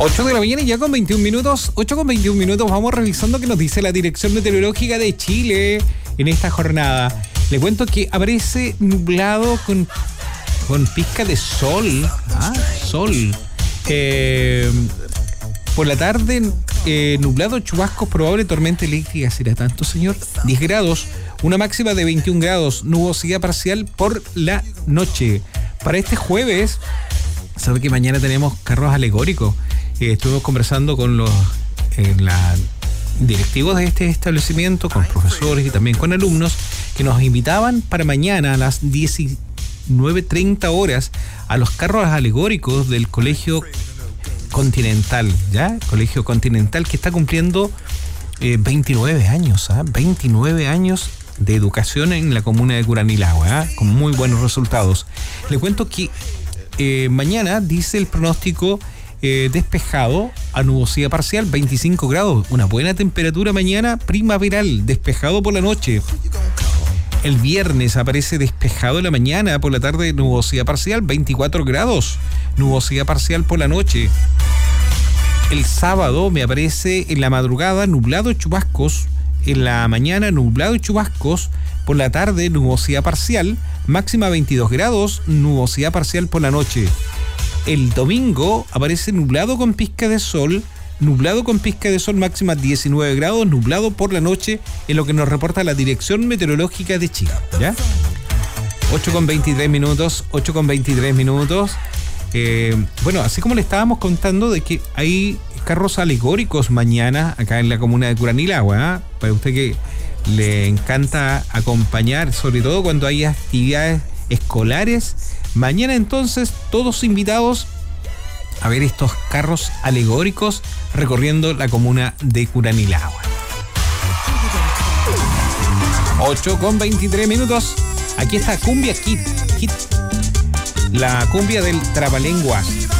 8 de la mañana y ya con 21 minutos. 8 con 21 minutos. Vamos revisando qué nos dice la Dirección Meteorológica de Chile en esta jornada. Le cuento que aparece nublado con pizca de sol. Sol. Por la tarde, nublado, chubascos, probable tormenta eléctrica. ¿Será tanto, señor? 10 grados. Una máxima de 21 grados. Nubosidad parcial por la noche. Para este jueves, sabe que mañana tenemos carros alegóricos. Estuvimos conversando con los directivos de este establecimiento, con profesores y también con alumnos, que nos invitaban para mañana a las 19:30 horas a los carros alegóricos del Colegio Continental, ¿ya? Colegio Continental, que está cumpliendo 29 años, 29 años de educación en la comuna de Curanilahue, con muy buenos resultados. Le cuento que mañana dice el pronóstico despejado a nubosidad parcial, 25 grados, una buena temperatura mañana, primaveral, despejado por la noche. El viernes aparece despejado en la mañana, por la tarde nubosidad parcial, 24 grados, nubosidad parcial por la noche. El sábado me aparece en la madrugada nublado y chubascos, en la mañana nublado y chubascos, por la tarde nubosidad parcial, máxima 22 grados, nubosidad parcial por la noche. El domingo aparece nublado con pizca de sol, máxima 19 grados, nublado por la noche, en lo que nos reporta la Dirección Meteorológica de Chile, ¿ya? 8 con 23 minutos. Bueno, así como le estábamos contando de que hay carros alegóricos mañana acá en la comuna de Curanilahue, para usted que le encanta acompañar, sobre todo cuando hay actividades escolares. Mañana entonces todos invitados a ver estos carros alegóricos recorriendo la comuna de Curanilahue. 8 con 23 minutos. Aquí está Cumbia Kit. La cumbia del Trabalenguas.